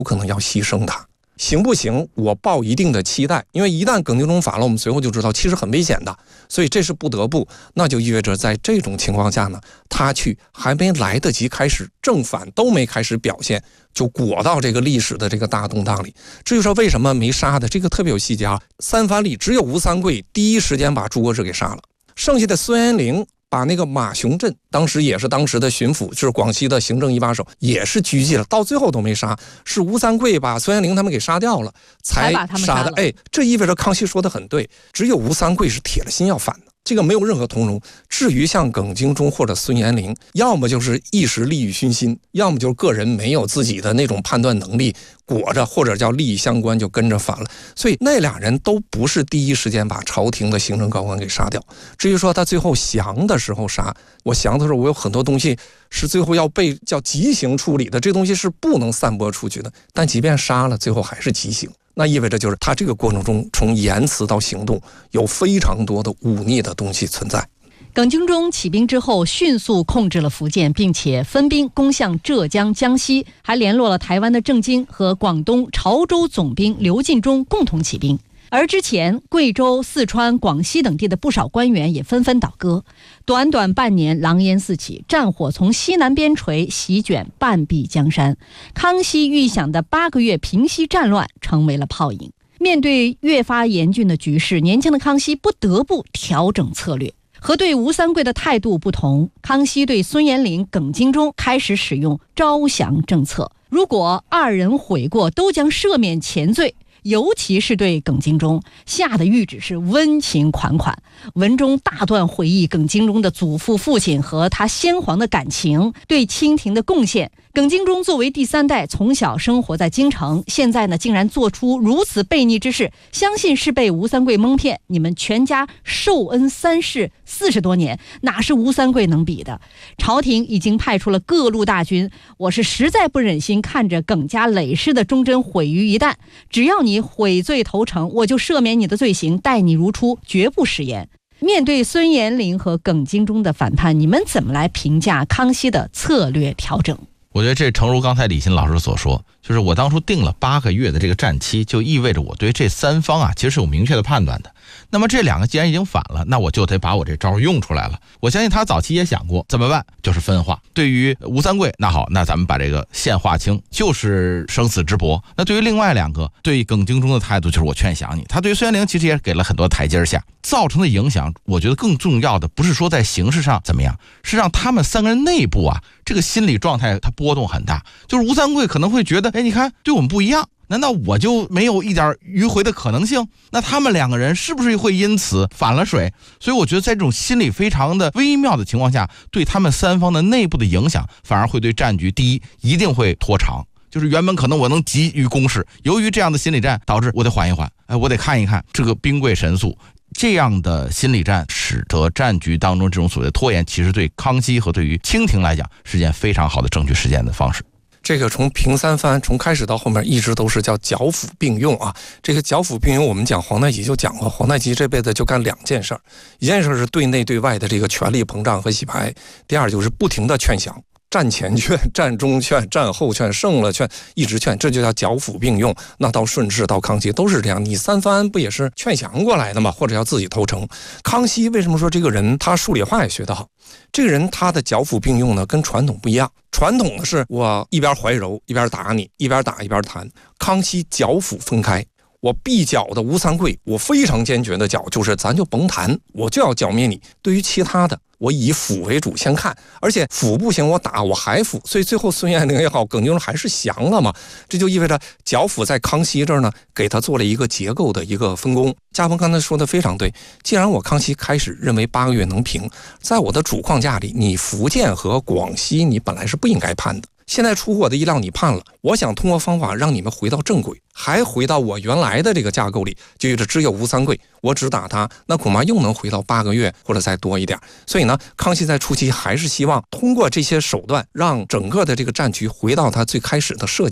有可能要牺牲他。行不行？我抱一定的期待，因为一旦耿精忠反了，我们随后就知道其实很危险的，所以这是不得不，那就意味着在这种情况下呢，他去还没来得及开始正反都没开始表现，就裹到这个历史的这个大动荡里。至于说为什么没杀的，这个特别有细节啊。三藩里只有吴三桂第一时间把朱国治给杀了，剩下的孙元龄把那个马雄镇，当时也是当时的巡抚，就是广西的行政一把手，也是狙击了，到最后都没杀，是吴三桂把孙元龄他们给杀掉了，才杀的。哎，这意味着康熙说的很对，只有吴三桂是铁了心要反的，这个没有任何通融。至于像耿精忠或者孙元龄，要么就是一时利欲熏心，要么就是个人没有自己的那种判断能力，裹着或者叫利益相关就跟着反了。所以那俩人都不是第一时间把朝廷的行政高官给杀掉。至于说他最后降的时候杀，我降的时候我有很多东西是最后要被叫极刑处理的，这东西是不能散播出去的，但即便杀了，最后还是极刑。那意味着就是他这个过程中从言辞到行动有非常多的忤逆的东西存在。 耿精忠起兵之后迅速控制了福建，并且分兵攻向浙江、江西，还联络了台湾的郑经和广东潮州总兵刘进忠共同起兵。而之前贵州、四川、广西等地的不少官员也纷纷倒戈，短短半年狼烟四起，战火从西南边陲席卷半壁江山。康熙预想的8个月平息战乱成为了泡影。面对越发严峻的局势，年轻的康熙不得不调整策略。和对吴三桂的态度不同，康熙对孙元龄、耿精忠开始使用招降政策，如果二人悔过，都将赦免前罪。尤其是对耿精忠下的谕旨是温情款款，文中大段回忆耿精忠的祖父、父亲和他先皇的感情，对清廷的贡献。耿精忠作为第3代，从小生活在京城，现在呢竟然做出如此悖逆之事，相信是被吴三桂蒙骗。你们全家受恩3世40多年，哪是吴三桂能比的？朝廷已经派出了各路大军，我是实在不忍心看着耿家累世的忠贞毁于一旦。只要你悔罪投诚，我就赦免你的罪行，待你如初，绝不食言。面对孙元龄和耿精忠的反叛，你们怎么来评价康熙的策略调整？ 我觉得这诚如刚才李欣老师所说，就是我当初定了8个月的这个战期，就意味着我对这3方啊其实是有明确的判断的。那么这2个既然已经反了，那我就得把我这招用出来了。我相信他早期也想过怎么办，就是分化。对于吴三桂，那好，那咱们把这个线划清，就是生死之搏。那对于另外2个，对于耿精忠的态度就是我劝降你。他对于孙元龄其实也给了很多台阶下，造成的影响，我觉得更重要的不是说在形式上怎么样，是让他们3个人内部啊这个心理状态它波动很大。就是吴三桂可能会觉得，哎，你看对我们不一样，难道我就没有一点迂回的可能性？那他们2个人是不是会因此反了水？所以我觉得在这种心理非常的微妙的情况下，对他们3方的内部的影响，反而会对战局第一一定会拖长。就是原本可能我能急于攻势，由于这样的心理战导致我得缓一缓，我得看一看这个兵贵神速。这样的心理战使得战局当中这种所谓的拖延，其实对康熙和对于清廷来讲是件非常好的争取时间的方式。 这个从平3藩从开始到后面一直都是叫剿抚并用啊。这个剿抚并用我们讲皇太极就讲过，皇太极这辈子就干2件事，一件事是对内对外的这个权力膨胀和洗牌，第二就是不停的劝降，战前劝、战中劝、战后劝，胜了劝，一直劝，这就叫剿抚并用。那到顺治到康熙都是这样，你3藩不也是劝降过来的吗？或者要自己投诚。康熙为什么说这个人他数理化也学得好？这个人他的剿抚并用呢跟传统不一样，传统的是我一边怀柔一边打你，一边打一边谈。康熙剿抚分开，我必剿的吴三桂，我非常坚决的剿，就是咱就甭谈，我就要剿灭你。对于其他的，我以抚为主先看，而且抚不行我打我还抚，所以最后孙元龄也好，耿精忠还是降了嘛。这就意味着剿抚在康熙这儿呢，给他做了一个结构的一个分工。嘉鹏刚才说的非常对，既然我康熙开始认为8个月能平，在我的主框架里，你福建和广西你本来是不应该判的，现在出乎我的意料你判了，我想通过方法让你们回到正轨，还回到我原来的这个架构里，就意味着只有吴三桂，我只打他，那恐怕又能回到8个月或者再多一点。所以呢，康熙在初期还是希望通过这些手段，让整个的这个战局回到他最开始的设计里。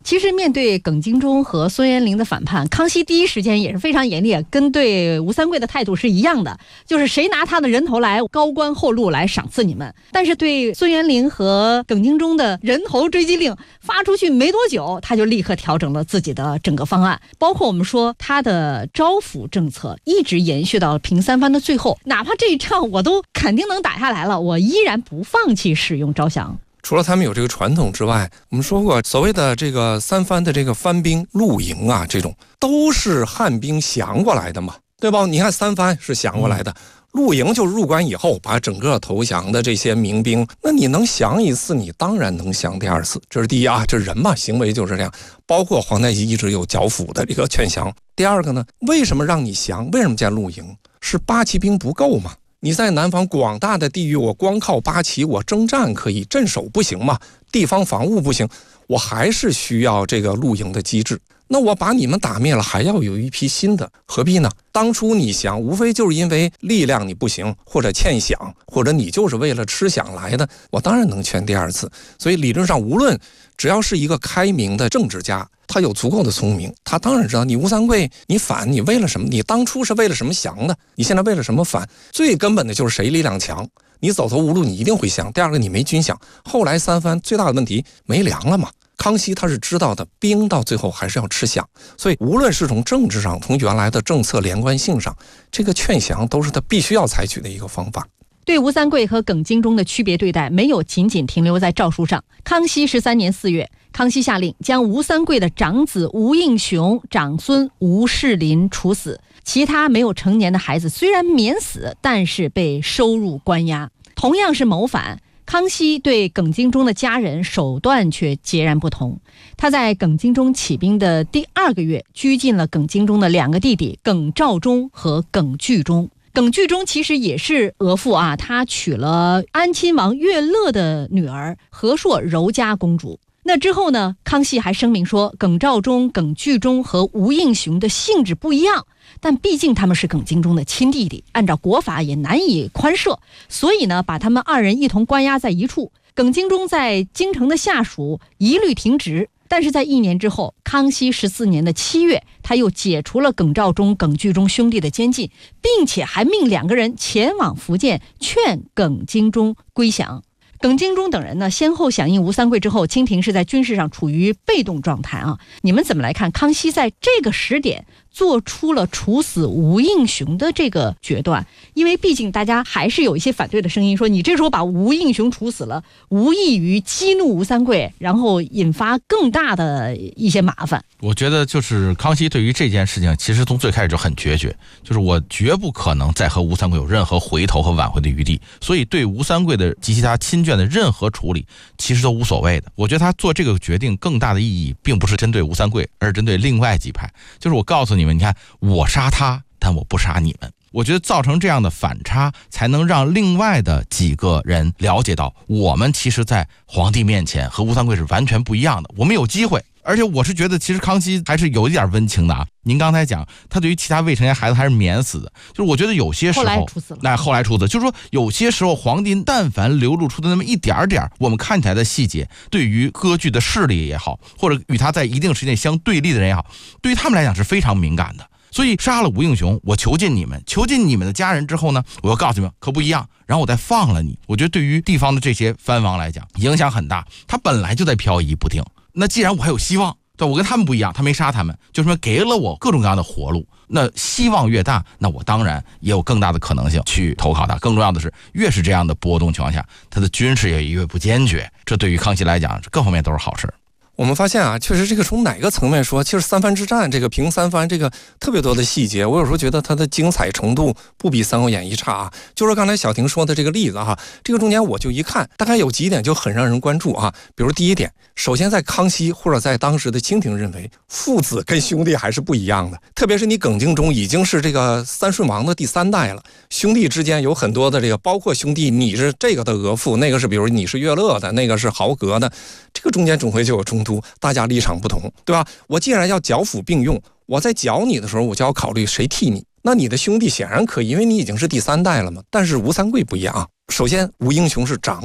其实面对耿精忠和孙元龄的反叛，康熙第一时间也是非常严厉，跟对吴三桂的态度是一样的，就是谁拿他的人头来高官厚禄来赏赐你们。但是对孙元龄和耿精忠的人头追击令发出去没多久，他就立刻调整了自己的整个方案，包括我们说他的招抚政策一直延续到平三藩的最后，哪怕这一仗我都肯定能打下来了，我依然不放弃使用招降。 除了他们有这个传统之外，我们说过所谓的这个三藩的这个藩兵露营啊，这种都是汉兵降过来的嘛，对吧？你看三藩是降过来的，露营就入关以后把整个投降的这些民兵，那你能降一次，你当然能降第二次，这是第一啊，这人嘛，行为就是这样。包括皇太极一直有剿抚的这个劝降。第二个呢，为什么让你降？为什么建露营？是八旗兵不够嘛？你在南方广大的地域，我光靠八旗，我征战可以，镇守不行嘛，地方防务不行，我还是需要这个露营的机制。那我把你们打灭了，还要有一批新的，何必呢？当初你降，无非就是因为力量你不行，或者欠饷，或者你就是为了吃饷来的，我当然能劝第二次。所以理论上，无论只要是一个开明的政治家，他有足够的聪明，他当然知道你吴三桂你反，你为了什么？你当初是为了什么降的？你现在为了什么反？最根本的就是谁力量强，你走投无路，你一定会降。第二个，你没军饷。后来三藩最大的问题没粮了嘛。康熙他是知道的，兵到最后还是要吃饷，所以无论是从政治上，从原来的政策连贯性上，这个劝降都是他必须要采取的一个方法。 对吴三桂和耿精忠的区别对待没有仅仅停留在诏书上。康熙13年4月，康熙下令将吴三桂的长子吴应熊、长孙吴世林处死，其他没有成年的孩子虽然免死，但是被收入关押。同样是谋反，康熙对耿精忠的家人手段却截然不同。他在耿精忠起兵的第2个月，拘禁了耿精忠的2个弟弟耿肇忠和耿巨忠。耿巨忠其实也是额驸啊，他娶了安亲王乐乐的女儿和硕柔家公主。那之后呢，康熙还声明说，耿肇忠、耿巨忠和吴应熊的性质不一样，但毕竟他们是耿精忠的亲弟弟，按照国法也难以宽赦，所以呢，把他们2人一同关押在一处。耿精忠在京城的下属一律停职。但是在1年之后，康熙14年的7月，他又解除了耿肇忠、耿巨忠兄弟的监禁，并且还命2个人前往福建劝耿精忠归降。耿精忠等人呢，先后响应吴三桂之后，清廷是在军事上处于被动状态啊。你们怎么来看康熙在这个时点做出了处死吴应熊的这个决断？因为毕竟大家还是有一些反对的声音，说你这时候把吴应熊处死了，无异于激怒吴三桂，然后引发更大的一些麻烦。 我觉得就是康熙对于这件事情其实从最开始就很决绝，就是我绝不可能再和吴三桂有任何回头和挽回的余地，所以对吴三桂的及其他亲眷的任何处理其实都无所谓的。我觉得他做这个决定更大的意义并不是针对吴三桂，而是针对另外几派，就是我告诉你们，你看我杀他，但我不杀你们。我觉得造成这样的反差，才能让另外的几个人了解到，我们其实在皇帝面前和吴三桂是完全不一样的，我们有机会。而且我是觉得其实康熙还是有一点温情的啊。您刚才讲他对于其他未成年孩子还是免死的，就是我觉得有些时候后来处死了， 后来处死，就是说有些时候皇帝但凡流露出的那么一点点我们看起来的细节，对于割据的势力也好，或者与他在一定时间相对立的人也好，对于他们来讲是非常敏感的。所以杀了吴应熊，我囚禁你们的家人之后呢，我要告诉你们可不一样，然后我再放了你。我觉得对于地方的这些藩王来讲影响很大，他本来就在漂移不定，那既然我还有希望，对，我跟他们不一样，他没杀他们，就是说给了我各种各样的活路，那希望越大，那我当然也有更大的可能性去投靠他。更重要的是，越是这样的波动情况下，他的军事也越不坚决，这对于康熙来讲各方面都是好事。 我们发现啊，确实这个从哪个层面说，其实三藩之战这个平三藩这个特别多的细节，我有时候觉得它的精彩程度不比《三国演义》差啊。就是刚才小婷说的这个例子哈，这个中间我就一看，大概有几点就很让人关注啊。比如第一点，首先在康熙或者在当时的清廷认为，父子跟兄弟还是不一样的，特别是你耿精忠已经是这个三顺王的第3代了，兄弟之间有很多的这个，包括兄弟你是这个的额驸，那个是比如你是乐乐的，那个是豪格的，这个中间总会就有冲突，大家立场不同，对吧？我既然要剿抚并用，我在剿你的时候，我就要考虑谁替你。那你的兄弟显然可以，因为你已经是第3代了嘛。但是吴三桂不一样啊。首先，吴应熊是长子，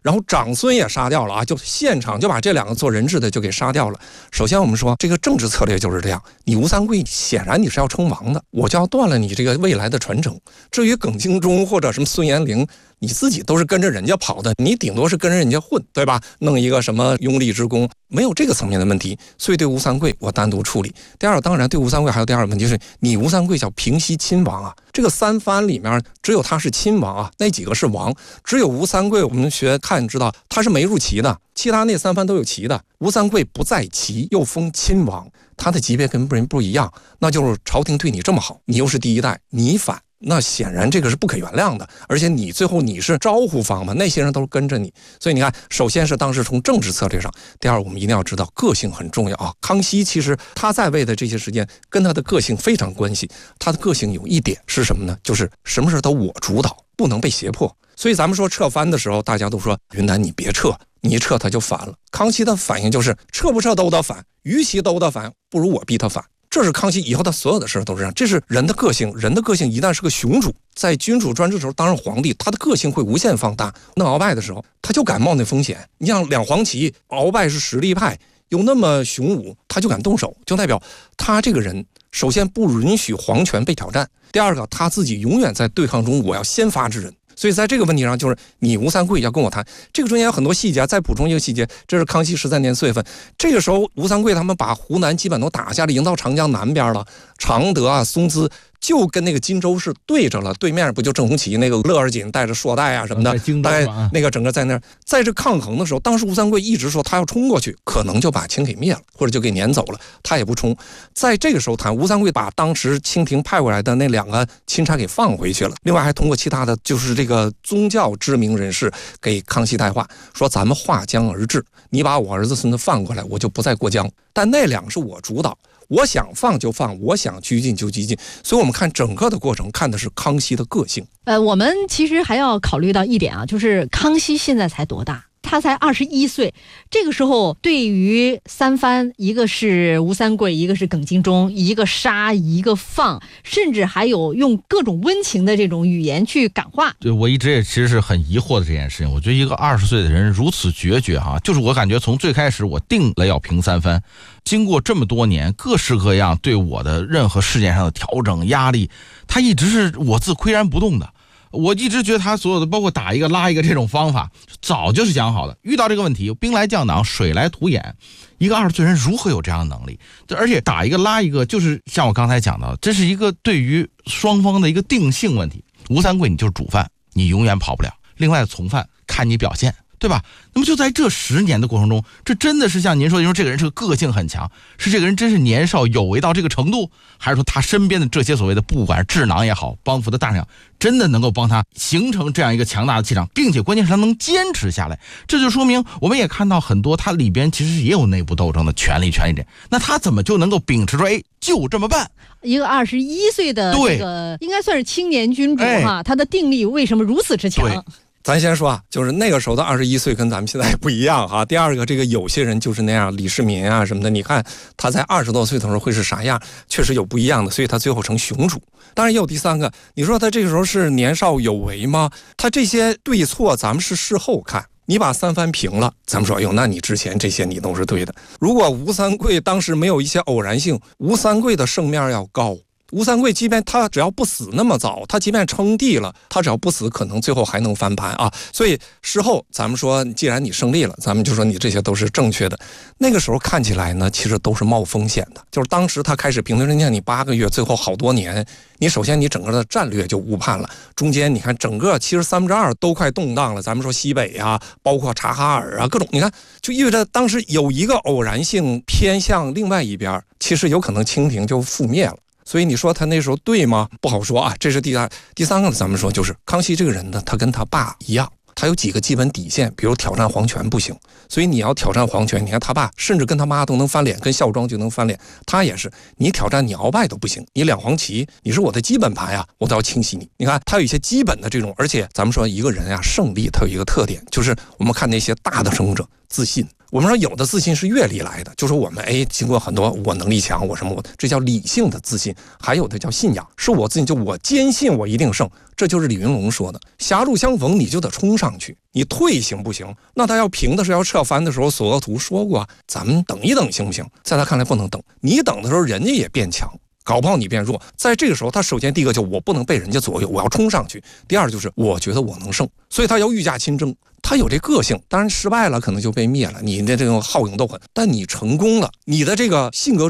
然后长孙也杀掉了啊，就现场就把这两个做人质的就给杀掉了。首先我们说这个政治策略就是这样，你吴三桂显然你是要称王的，我就要断了你这个未来的传承。至于耿精忠或者什么孙延龄，你自己都是跟着人家跑的，你顶多是跟着人家混，对吧？弄一个什么拥立之功，没有这个层面的问题。所以对吴三桂我单独处理。第二，当然对吴三桂还有第二个问题是，你吴三桂叫平西亲王啊，这个三藩里面只有他是亲王啊，那几个是王，只有吴三桂我们学看知道他是没入旗的，其他那三藩都有旗的。吴三桂不在旗，又封亲王，他的级别跟人不一样，那就是朝廷对你这么好，你又是第一代，你反，那显然这个是不可原谅的。而且你最后你是招呼方嘛，那些人都跟着你，所以你看，首先是当时从政治策略上，第二我们一定要知道个性很重要啊。康熙其实他在位的这些时间跟他的个性非常关系，他的个性有一点是什么呢？就是什么事都我主导，不能被胁迫。所以咱们说撤藩的时候，大家都说云南你别撤，你一撤他就反了。康熙的反应就是撤不撤都得反，与其都得反，不如我逼他反。这是康熙以后的所有的事都是这样，这是人的个性。人的个性一旦是个雄主，在君主专制的时候当上皇帝，他的个性会无限放大。弄鳌拜的时候，他就敢冒那风险。你像两黄旗，鳌拜是实力派，又那么雄武，他就敢动手，就代表他这个人首先不允许皇权被挑战，第二个他自己永远在对抗中我要先发制人。所以在这个问题上，就是你吴三桂要跟我谈，这个中间有很多细节。再补充一个细节，这是康熙13年4月份，这个时候吴三桂他们把湖南基本都打下来，已经到长江南边了，常德啊、松滋就跟那个荆州是对着了，对面不就郑红旗那个乐而锦带着硕带啊什么的，大概那个整个在那儿，在这抗衡的时候，当时吴三桂一直说他要冲过去，可能就把清给灭了，或者就给撵走了，他也不冲。在这个时候谈，吴三桂把当时清廷派过来的那2个钦差给放回去了，另外还通过其他的就是这个宗教知名人士给康熙带话，说咱们划江而治，你把我儿子孙子放过来，我就不再过江。但那2个是我主导，我想放就放，我想拘禁就拘禁。所以我们看整个的过程，看的是康熙的个性。 我们其实还要考虑到一点啊，就是康熙现在才多大？他才21岁，这个时候对于三藩，一个是吴三桂，一个是耿精忠，一个杀一个放，甚至还有用各种温情的这种语言去感化。 对，我一直也其实是很疑惑的这件事情。我觉得一个20岁的人如此决绝哈，就是我感觉从最开始我定了要平三藩，经过这么多年各式各样对我的任何事件上的调整压力，他一直是我自岿然不动的。我一直觉得他所有的包括打一个拉一个这种方法早就是讲好的，遇到这个问题兵来将挡水来土掩，一个20岁人如何有这样的能力？而且打一个拉一个，就是像我刚才讲的，这是一个对于双方的一个定性问题。吴三桂你就是主犯，你永远跑不了，另外从犯看你表现，对吧？那么就在这10年的过程中，这真的是像您说的，这个人是个个性很强，是这个人真是年少有为到这个程度，还是说他身边的这些所谓的不管是智囊也好，帮扶的大将，真的能够帮他形成这样一个强大的气场，并且关键是他能坚持下来。这就说明我们也看到很多他里边其实也有内部斗争的权力点，那他怎么就能够秉持说就这么办？ 一个21岁的这个应该算是青年君主哈，他的定力为什么如此之强？ 咱先说啊，就是那个时候的21岁跟咱们现在不一样哈。第二个，这个有些人就是那样，李世民啊什么的，你看他在20多岁的时候会是啥样，确实有不一样的，所以他最后成雄主。当然也有第三个，你说他这个时候是年少有为吗？他这些对错咱们是事后看。你把三藩平了，咱们说那你之前这些你都是对的。如果吴三桂当时没有一些偶然性，吴三桂的胜面要高。吴三桂即便他只要不死那么早，他即便称帝了，他只要不死，可能最后还能翻盘啊。所以事后咱们说，既然你胜利了，咱们就说你这些都是正确的。那个时候看起来呢，其实都是冒风险的。就是当时他开始平定你8个月，最后好多年，你首先你整个的战略就误判了。中间你看整个其实2/3都快动荡了。咱们说西北啊，包括察哈尔啊，各种你看，就意味着当时有一个偶然性偏向另外一边，其实有可能清廷就覆灭了。所以你说他那时候对吗？不好说啊。这是第三个，咱们说就是康熙这个人呢，他跟他爸一样，他有几个基本底线，比如挑战皇权不行。所以你要挑战皇权，你看他爸甚至跟他妈都能翻脸，跟孝庄就能翻脸，他也是，你挑战你鳌拜都不行，你两黄旗你是我的基本盘呀，我都要清洗你。你看他有一些基本的这种，而且咱们说一个人啊，胜利他有一个特点，就是我们看那些大的胜者自信。 我们说有的自信是阅历来的，就是我们经过很多我能力强，我什么，这叫理性的自信。还有的叫信仰，是我自信，就我坚信我一定胜。这就是李云龙说的，狭路相逢你就得冲上去，你退行不行？那他要平的时候要撤翻的时候，索额图说过，咱们等一等行不行？在他看来不能等，你等的时候人家也变强，搞不好你变弱。在这个时候，他首先第一个就我不能被人家左右，我要冲上去；第二就是我觉得我能胜，所以他要御驾亲征。他有这个性，当然失败了可能就被灭了，你的这种好勇斗狠，但你成功了，你的这个性格